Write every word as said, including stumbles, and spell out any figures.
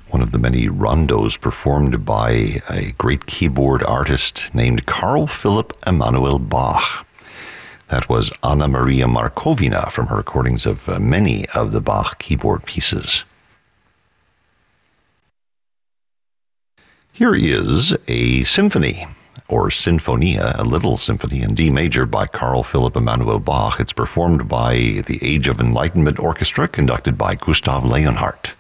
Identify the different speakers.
Speaker 1: one of the many rondos performed by a great keyboard artist named Carl Philipp Emanuel Bach. That was Anna Maria Markovina from her recordings of uh, many of the Bach keyboard pieces. Here is a symphony, or Sinfonia, a little symphony in D major by Carl Philipp Emanuel Bach. It's performed by the Age of Enlightenment Orchestra, conducted by Gustav Leonhardt.